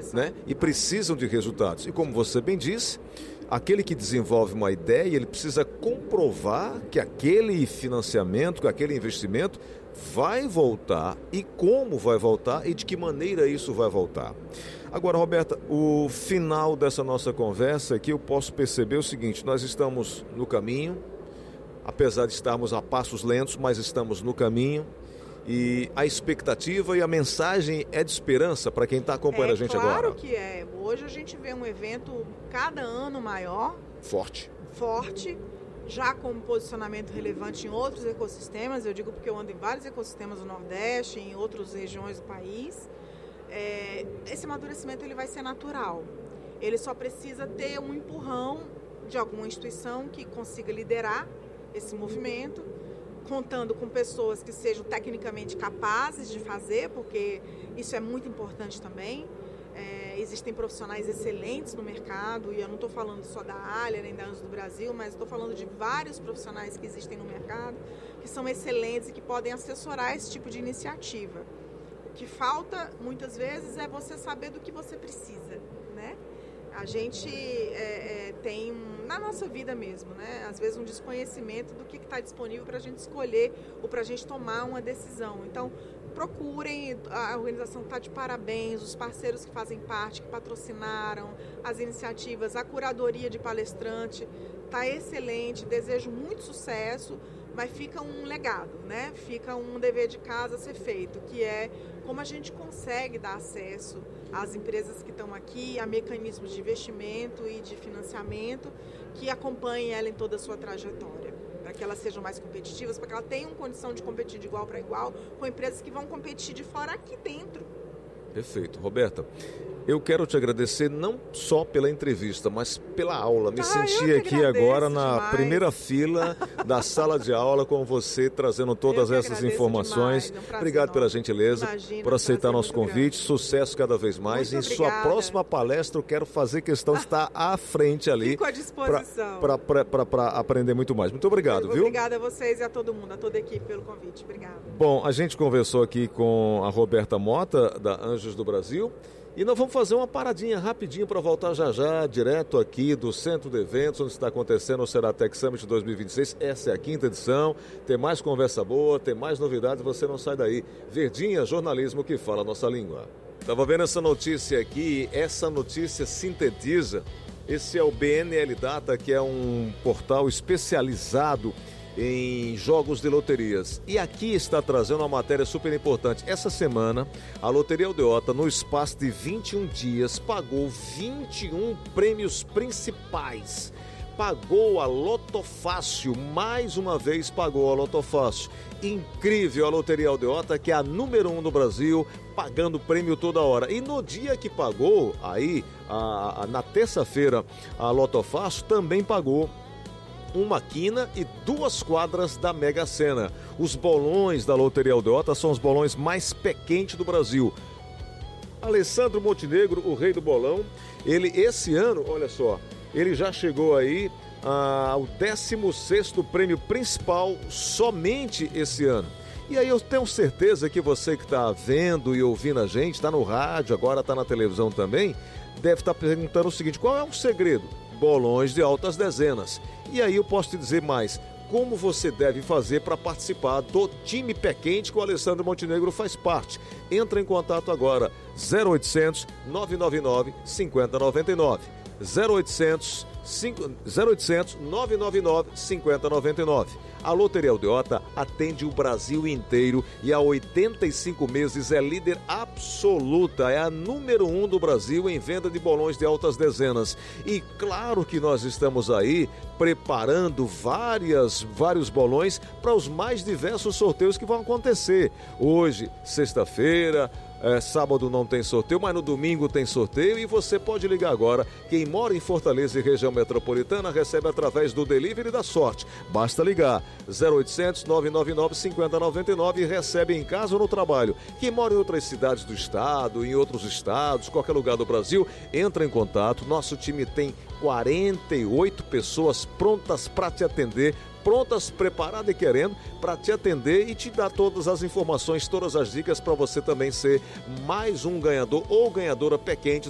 né? E precisam de resultados. E como você bem disse, aquele que desenvolve uma ideia, ele precisa comprovar que aquele financiamento, que aquele investimento vai voltar e como vai voltar e de que maneira isso vai voltar. Agora, Roberta, o final dessa nossa conversa aqui eu posso perceber o seguinte: nós estamos no caminho, apesar de estarmos a passos lentos, mas estamos no caminho. E a expectativa e a mensagem é de esperança para quem está acompanhando a gente agora. Claro que é. Hoje a gente vê um evento cada ano maior. Forte. Já com um posicionamento relevante em outros ecossistemas. Eu digo porque eu ando em vários ecossistemas do Nordeste, em outras regiões do país. Esse amadurecimento ele vai ser natural. Ele só precisa ter um empurrão de alguma instituição que consiga liderar esse movimento, contando com pessoas que sejam tecnicamente capazes de fazer, porque isso é muito importante também. Existem profissionais excelentes no mercado, e eu não estou falando só da Alia, nem da Anjos do Brasil, mas estou falando de vários profissionais que existem no mercado, que são excelentes e que podem assessorar esse tipo de iniciativa. O que falta, muitas vezes, é você saber do que você precisa, né? A gente tem, na nossa vida mesmo, né? Às vezes um desconhecimento do que está disponível para a gente escolher ou para a gente tomar uma decisão. Então, procurem, a organização está de parabéns, os parceiros que fazem parte, que patrocinaram as iniciativas, a curadoria de palestrante está excelente, desejo muito sucesso, mas fica um legado, né? Fica um dever de casa a ser feito, que é como a gente consegue dar acesso às empresas que estão aqui, a mecanismos de investimento e de financiamento que acompanhem ela em toda a sua trajetória, para que elas sejam mais competitivas, para que elas tenham condição de competir de igual para igual com empresas que vão competir de fora aqui dentro. Perfeito. Roberta, eu quero te agradecer não só pela entrevista, mas pela aula. Me senti aqui agora na primeira fila da sala de aula com você, trazendo todas essas informações. Obrigado pela gentileza, por aceitar nosso convite. Sucesso cada vez mais. Em sua próxima palestra, eu quero fazer questão de estar à frente ali. Fico à disposição. Para aprender muito mais. Muito obrigado, viu? Obrigada a vocês e a todo mundo, a toda a equipe pelo convite. Obrigada. Bom, a gente conversou aqui com a Roberta Mota, da Anjos do Brasil. E nós vamos fazer uma paradinha rapidinho para voltar já, direto aqui do Centro de Eventos, onde está acontecendo o Ceratec Summit 2026. Essa é a 5ª edição, tem mais conversa boa, tem mais novidades, você não sai daí. Verdinha, jornalismo que fala a nossa língua. Estava vendo essa notícia aqui, essa notícia sintetiza. Esse é o BNL Data, que é um portal especializado em jogos de loterias. E aqui está trazendo uma matéria super importante. Essa semana, a Loteria Aldeota, no espaço de 21 dias, pagou 21 prêmios principais. Pagou a Lotofácil, mais uma vez pagou a Lotofácil. Incrível a Loteria Aldeota, que é a número 1 do Brasil, pagando prêmio toda hora. E no dia que pagou, aí, na terça-feira, a Lotofácil também pagou uma quina e 2 quadras da Mega Sena. Os bolões da Loteria Aldeota são os bolões mais pé quente do Brasil. Alessandro Montenegro, o rei do bolão, ele esse ano, olha só, ele já chegou aí ao 16º prêmio principal somente esse ano. E aí eu tenho certeza que você que está vendo e ouvindo a gente, está no rádio, agora está na televisão também, deve estar perguntando o seguinte: qual é o segredo? Bolões de altas dezenas. E aí eu posso te dizer mais, como você deve fazer para participar do time pé quente que o Alessandro Montenegro faz parte. Entra em contato agora, 0800 999 5099. 0800 999 5099. A Loteria Aldeota atende o Brasil inteiro e há 85 meses é líder absoluta, é a número 1 do Brasil em venda de bolões de altas dezenas. E claro que nós estamos aí preparando vários bolões para os mais diversos sorteios que vão acontecer. Hoje, sexta-feira, sábado não tem sorteio, mas no domingo tem sorteio e você pode ligar agora. Quem mora em Fortaleza e região metropolitana recebe através do Delivery da Sorte. Basta ligar 0800 999 5099 e recebe em casa ou no trabalho. Quem mora em outras cidades do estado, em outros estados, qualquer lugar do Brasil, entra em contato. Nosso time tem 48 pessoas prontas para te atender, prontas, preparadas e querendo para te atender e te dar todas as informações, todas as dicas para você também ser mais um ganhador ou ganhadora pé quente